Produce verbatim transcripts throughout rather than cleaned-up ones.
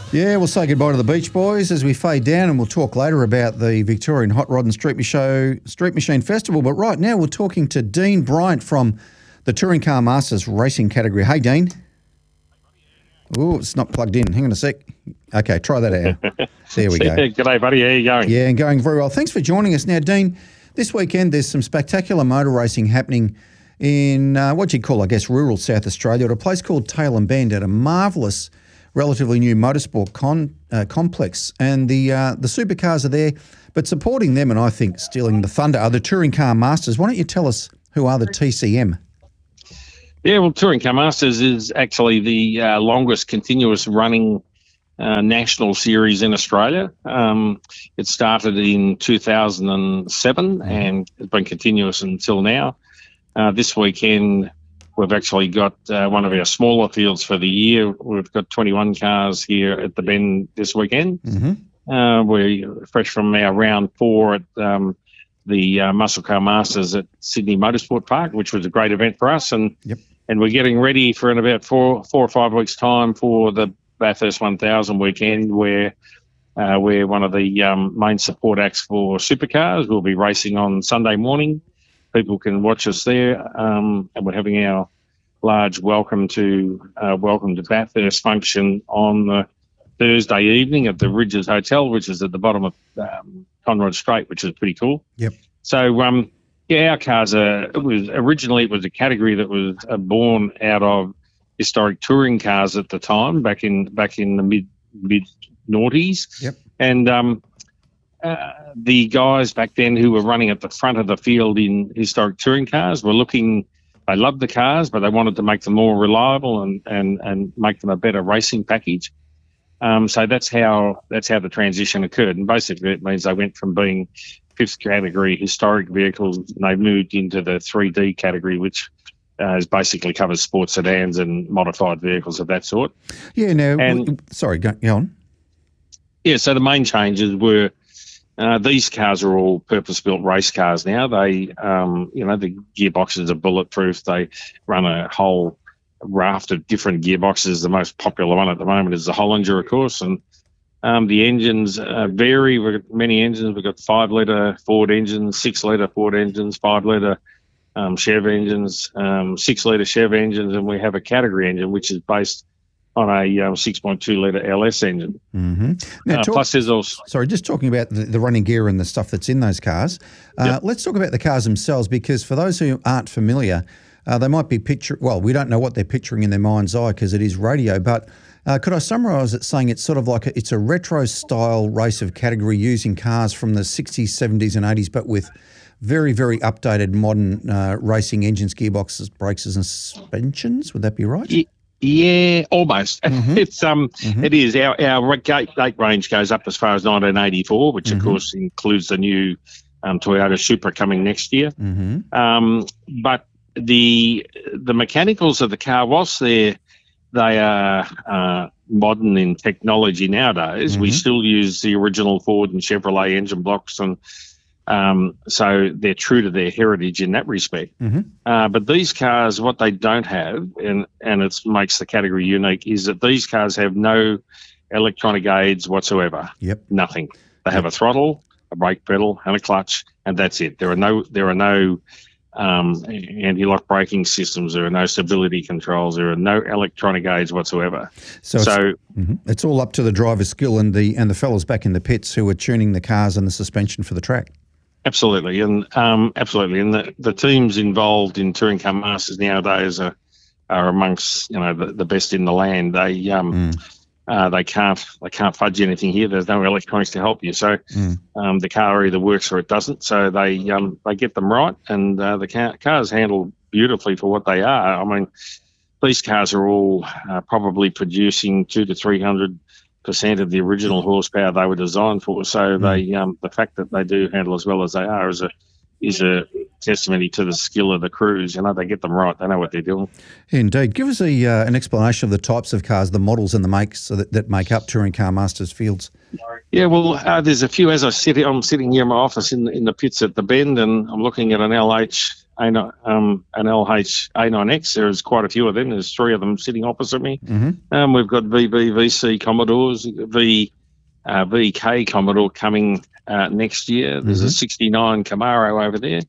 Yeah, we'll say goodbye to the Beach Boys as we fade down, and we'll talk later about the Victorian Hot Rod and Street Machine, Street Machine Festival. But right now we're talking to Dean Bryant from the Touring Car Masters racing category. Hey, Dean. Oh, it's not plugged in. Hang on a sec. Okay, try that out. There we go. G'day, buddy. How are you going? Yeah, and going very well. Thanks for joining us. Now, Dean, this weekend there's some spectacular motor racing happening in uh, what you'd call, I guess, rural South Australia at a place called Tailem Bend at a marvellous, relatively new motorsport con, uh, complex. And the uh, the supercars are there, but supporting them and I think stealing the thunder are the Touring Car Masters. Why don't you tell us who are the T C M? Yeah, well, Touring Car Masters is actually the uh, longest continuous running uh, national series in Australia. Um, it started in two thousand seven and it's been continuous until now. Uh, this weekend, we've actually got uh, one of our smaller fields for the year. We've got twenty-one cars here at the Bend this weekend. Mm-hmm. Uh, we're fresh from our round four at um, the uh, Muscle Car Masters at Sydney Motorsport Park, which was a great event for us. And yep. and we're getting ready for in about four, four or five weeks' time for the Bathurst one thousand weekend, where uh, we're one of the um, main support acts for supercars. We'll be racing on Sunday morning. People can watch us there, um, and we're having our large welcome to uh, welcome to Bathurst function on the Thursday evening at the Ridges Hotel, which is at the bottom of um, Conrod Strait, which is pretty cool. Yep. So, um, yeah, our cars are. It was originally it was a category that was uh, born out of historic touring cars at the time, back in back in the mid mid noughties. Yep. And um, Uh, the guys back then who were running at the front of the field in historic touring cars were looking, they loved the cars, but they wanted to make them more reliable and, and, and make them a better racing package. Um, so that's how that's how the transition occurred. And basically it means they went from being fifth category historic vehicles and they moved into the three D category, which uh, is basically covers sports sedans and modified vehicles of that sort. Yeah, now, and, w- sorry, go, go on. Yeah, so the main changes were Uh, these cars are all purpose-built race cars now. They, um, you know, the gearboxes are bulletproof. They run a whole raft of different gearboxes. The most popular one at the moment is the Hollinger, of course, and um, the engines uh, vary. We've got many engines. We've got five-litre Ford engines, six-litre Ford engines, five-litre um, Chev engines, um, six-litre Chev engines, and we have a category engine which is based on a um, six point two litre L S engine. Mm-hmm. Now, uh, talk, plus there's also... Sorry, just talking about the, the running gear and the stuff that's in those cars. Uh, yep. Let's talk about the cars themselves, because for those who aren't familiar, uh, they might be picture. Well, we don't know what they're picturing in their mind's eye because it is radio, but uh, could I summarise it saying it's sort of like a, it's a retro-style race of category using cars from the sixties, seventies and eighties, but with very, very updated modern uh, racing engines, gearboxes, brakes and suspensions? Would that be right? Yeah. Yeah, almost. Mm-hmm. It's um, mm-hmm. It is. Our our gate, gate range goes up as far as nineteen eighty-four, which mm-hmm. of course includes the new um, Toyota Supra coming next year. Mm-hmm. Um, but the the mechanicals of the car, whilst they they are uh, modern in technology nowadays, mm-hmm. we still use the original Ford and Chevrolet engine blocks, and um, so they're true to their heritage in that respect. Mm-hmm. Uh, but these cars, what they don't have, and, and it makes the category unique, is that these cars have no electronic aids whatsoever. Yep. Nothing. They have yep. a throttle, a brake pedal, and a clutch, and that's it. There are no there are no um, anti-lock braking systems. There are no stability controls. There are no electronic aids whatsoever. So, so it's, mm-hmm. it's all up to the driver's skill and the and the fellas back in the pits who are tuning the cars and the suspension for the track. Absolutely, and um, absolutely, and the, the teams involved in Touring Car Masters nowadays are are amongst you know the, the best in the land. They um, mm. uh, they can't they can't fudge anything here. There's no electronics to help you, so mm. um, the car either works or it doesn't. So they um, they get them right, and uh, the car, cars handle beautifully for what they are. I mean, these cars are all uh, probably producing two to three hundred. percent of the original horsepower they were designed for. So mm. they, um, the fact that they do handle as well as they are is a is a testimony to the skill of the crews. You know, they get them right. They know what they're doing. Indeed. Give us a uh, an explanation of the types of cars, the models and the makes that, that make up Touring Car Masters fields. Yeah, well, uh, there's a few. As I sit, I'm sitting here in my office in in the pits at the Bend, and I'm looking at an L H A nine, um, an L H A nine X. There's quite a few of them. There's three of them sitting opposite me. Mm-hmm. Um, we've got V B, V C Commodores, V, uh, V K Commodore coming uh, next year. There's Mm-hmm. a sixty-nine Camaro over there.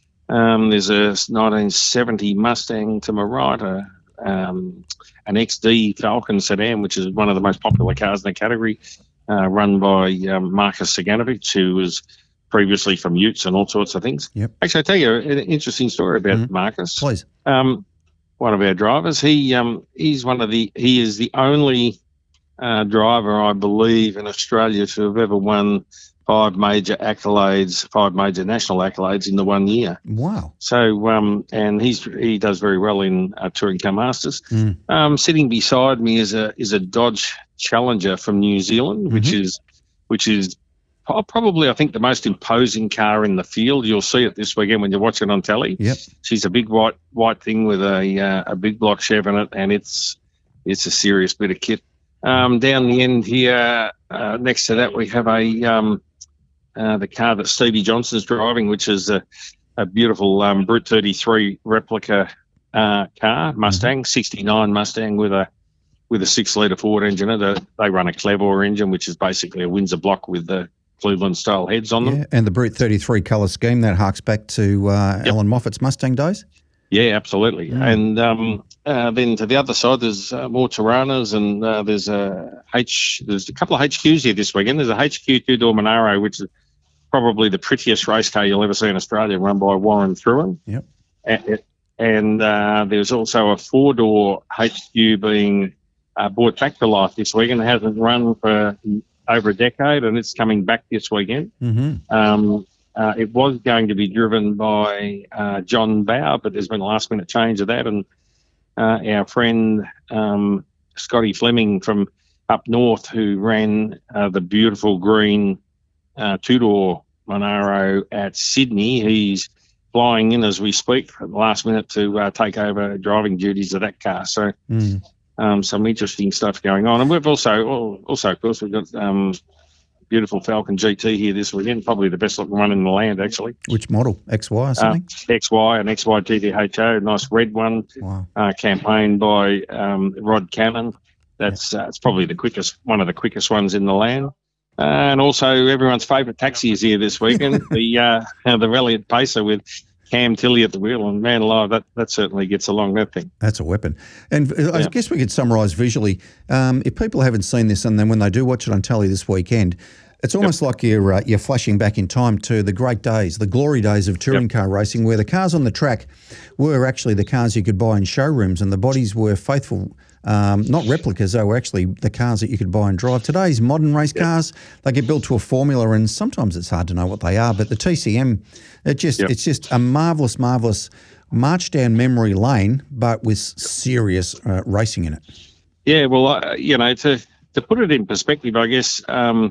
Um, there's a nineteen seventy Mustang to my right, a, um, an X D Falcon sedan, which is one of the most popular cars in the category, uh, run by um, Marcus Saganovic, who was previously from Utes and all sorts of things. Yep. Actually, I'll tell you an interesting story about Mm-hmm. Marcus. Please. Um, one of our drivers. He um, he's one of the he is the only uh, driver, I believe, in Australia to have ever won five major accolades, five major national accolades in the one year. Wow. So, um, and he's he does very well in uh, Touring Car Masters. Mm. Um, sitting beside me is a is a Dodge Challenger from New Zealand, which Mm-hmm. is which is pro- probably I think the most imposing car in the field. You'll see it this weekend when you watch it on telly. Yep. She's a big white white thing with a uh, a big block Chev in it, and it's it's a serious bit of kit. Um, down the end here, uh, next to that, we have a um, uh, the car that Stevie Johnson's driving, which is a, a beautiful um, Brute thirty-three replica uh, car, Mustang, sixty-nine Mustang with a with a six litre Ford engine in it. They run a Clevor engine, which is basically a Windsor block with the Cleveland style heads on them. Yeah, and the Brute thirty-three colour scheme that harks back to uh, Yep. Alan Moffat's Mustang days. Yeah, absolutely. Mm. And um, uh, then to the other side, there's uh, more Tiranas, and uh, there's a H. There's a couple of H Qs here this weekend. There's a H Q two-door Monaro, which is probably the prettiest race car you'll ever see in Australia, run by Warren Thruin. Yep. And, and uh, there's also a four-door H Q being uh, brought back to life this weekend. It hasn't run for over a decade, and it's coming back this weekend. Mm-hmm. Um, Uh, it was going to be driven by uh, John Bow, but there's been a last-minute change of that, and uh, our friend um, Scotty Fleming from up north, who ran uh, the beautiful green uh, two-door Monaro at Sydney, he's flying in as we speak at the last minute to uh, take over driving duties of that car. So Mm. um, some interesting stuff going on, and we've also also of course we've got. Um, Beautiful Falcon G T here this weekend, probably the best looking one in the land, actually. Which model? X Y or something? Uh, X Y and X Y G T H O, nice red one, Wow. uh, campaigned by um, Rod Cannon. That's uh, it's probably the quickest, one of the quickest ones in the land. Uh, and also everyone's favourite taxi is here this weekend, the uh, the Valiant Pacer with Cam Tilley at the wheel, and man alive, that, that certainly gets along, that thing. That's a weapon. And uh, I Yeah. guess we could summarise visually. Um, if people haven't seen this, and then when they do watch it on telly this weekend, it's almost like you're uh, you're flashing back in time to the great days, the glory days of touring Yep. car racing, where the cars on the track were actually the cars you could buy in showrooms, and the bodies were faithful, um, not replicas. They were actually the cars that you could buy and drive. Today's modern race Yep. cars, they get built to a formula, and sometimes it's hard to know what they are. But the T C M, it just Yep. it's just a marvelous, marvelous march down memory lane, but with serious uh, racing in it. Yeah, well, uh, you know, to to put it in perspective, I guess um,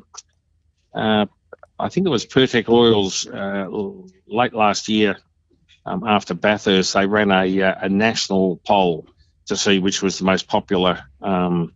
uh, I think it was Perfect Oils uh, late last year um, after Bathurst. They ran a uh, a national poll to see which was the most popular um,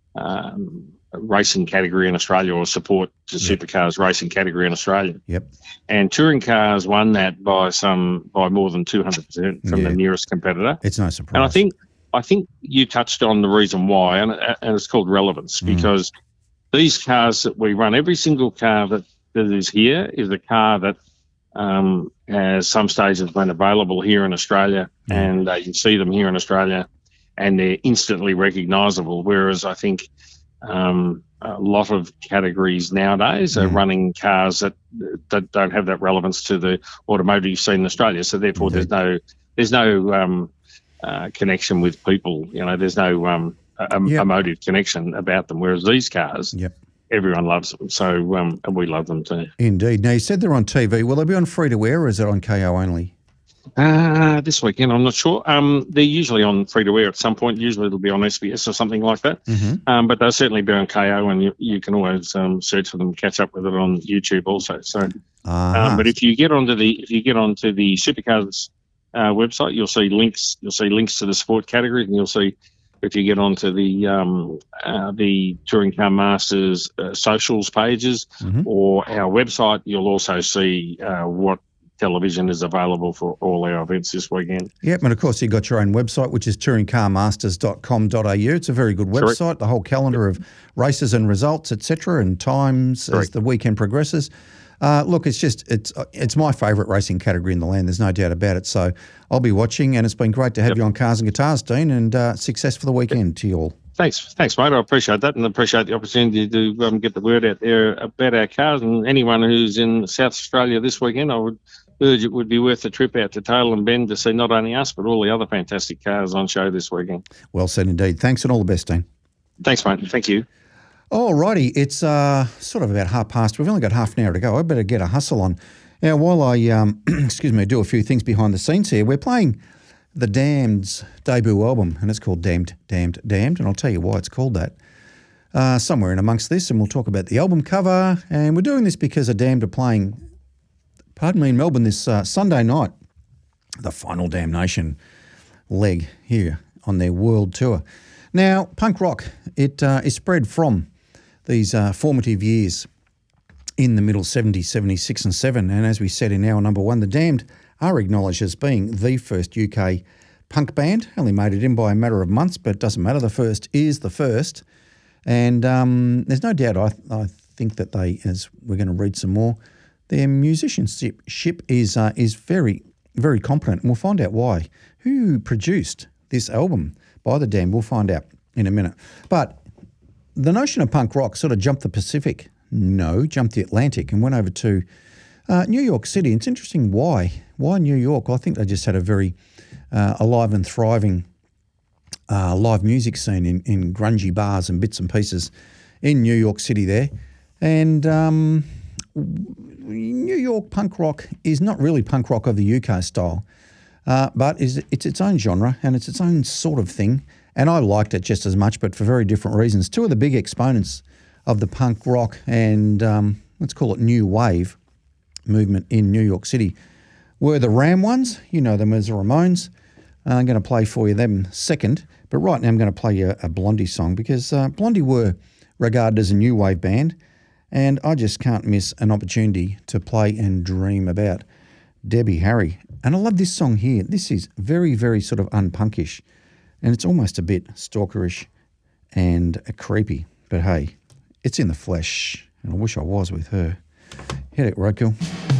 um, racing category in Australia, or support to Yep. supercars racing category in Australia. Yep. And touring cars won that by some by more than two hundred percent from Yeah. the nearest competitor. It's no surprise. And I think I think you touched on the reason why, and, and it's called relevance, Mm. because these cars that we run, every single car that, that is here is a car that um, at some stage has been available here in Australia, Mm. and uh, you see them here in Australia, and they're instantly recognisable. Whereas I think um, a lot of categories nowadays are Mm. running cars that that don't have that relevance to the automotive scene in Australia. So therefore, Indeed. there's no there's no um, uh, connection with people. You know, there's no um, a, Yep. emotive connection about them. Whereas these cars, Yep. everyone loves them. So um, and we love them too. Indeed. Now, you said they're on T V. Will they be on free to air, or is it on K O only? Uh, this weekend, I'm not sure. Um, they're usually on free to air at some point. Usually it'll be on S B S or something like that. Mm-hmm. Um, but they'll certainly be on K O, and you, you can always um, search for them, catch up with it on YouTube also. So, Uh-huh. um, but if you get onto the if you get onto the Supercars uh, website, you'll see links. You'll see links to the sport categories, and you'll see if you get onto the um, uh, the Touring Car Masters uh, socials pages Mhm. or our website, you'll also see uh, what television is available for all our events this weekend. Yep, and of course you've got your own website, which is touring car masters dot com dot a u. It's a very good website. Correct. The whole calendar of races and results, et cetera, and times Correct. As the weekend progresses. Uh, look, it's just it's it's my favourite racing category in the land. There's no doubt about it. So I'll be watching, and it's been great to have yep. you on Cars and Guitars, Dean, and uh, success for the weekend yep. to you all. Thanks, thanks, mate. I appreciate that, and appreciate the opportunity to um, get the word out there about our cars. And anyone who's in South Australia this weekend, I would urge it would be worth a trip out to Taylor and Bend to see not only us but all the other fantastic cars on show this weekend. Well said indeed. Thanks, and all the best, Dean. Thanks, mate. Thank you. All righty, it's uh, sort of about half past. We've only got half an hour to go. I better get a hustle on. Now, while I, um, excuse me, do a few things behind the scenes here, we're playing The Damned's debut album, and it's called Damned, Damned, Damned, and I'll tell you why it's called that uh, somewhere in amongst this, and we'll talk about the album cover, and we're doing this because The Damned are playing, pardon me, in Melbourne this uh, Sunday night, the Final Damnation leg here on their world tour. Now, punk rock, it uh, is spread from these uh, formative years in the middle seventies, seventy-six and seven. And as we said in our number one, The Damned are acknowledged as being the first U K punk band. Only made it in by a matter of months, but it doesn't matter. The first is the first. And um, there's no doubt, I, I think that they, as we're going to read some more, their musicianship ship is, uh, is very, very competent. And we'll find out why. Who produced this album by The Damned? We'll find out in a minute. But the notion of punk rock sort of jumped the Pacific. No, jumped the Atlantic and went over to uh, New York City. It's interesting why. Why New York? I think they just had a very uh, alive and thriving uh, live music scene in, in grungy bars and bits and pieces in New York City there. And um, New York punk rock is not really punk rock of the U K style, uh, but is it's its own genre and it's its own sort of thing. And I liked it just as much, but for very different reasons. Two of the big exponents of the punk rock and um, let's call it new wave movement in New York City were the Ram ones. You know them as the Ramones. Uh, I'm going to play for you them second. But right now I'm going to play you a Blondie song because uh, Blondie were regarded as a new wave band, and I just can't miss an opportunity to play and dream about Debbie Harry. And I love this song here. This is very, very sort of unpunkish. And it's almost a bit stalkerish and creepy. But hey, it's in the flesh. And I wish I was with her. Hit it, Roadkill.